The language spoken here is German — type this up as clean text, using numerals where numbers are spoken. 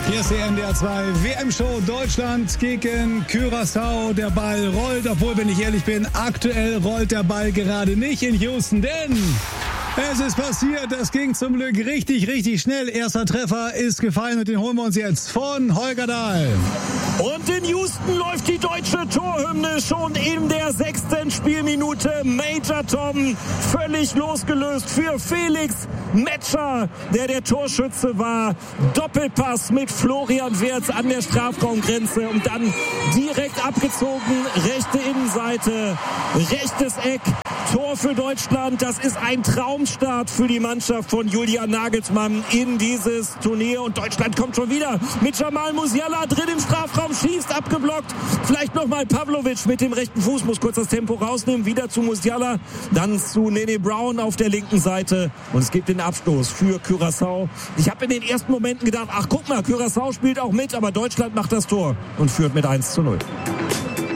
Hier ist die NDR 2 WM-Show Deutschland gegen Curaçao. Der Ball rollt, obwohl, wenn ich ehrlich bin, aktuell rollt der Ball gerade nicht in Houston, denn es ist passiert, das ging zum Glück richtig schnell. Erster Treffer ist gefallen und den holen wir uns jetzt von Holger Dahl. Und in Houston läuft die deutsche Torhymne schon in der 6. Spielminute. Major Tom völlig losgelöst für Felix Metscher, der Torschütze war. Doppelpass mit Florian Wirtz an der Strafraumgrenze und dann direkt abgezogen. Rechte Innenseite, rechtes Eck. Tor für Deutschland. Das ist ein Traumstart für die Mannschaft von Julian Nagelsmann in dieses Turnier. Und Deutschland kommt schon wieder mit Jamal Musiala drin im Strafraum, schießt, abgeblockt. Vielleicht nochmal Pavlovic mit dem rechten Fuß, muss kurz das Tempo rausnehmen. Wieder zu Musiala, dann zu Nene Brown auf der linken Seite. Und es gibt den Abstoß für Curaçao. Ich habe in den ersten Momenten gedacht, ach guck mal, Curaçao spielt auch mit, aber Deutschland macht das Tor und führt mit 1:0.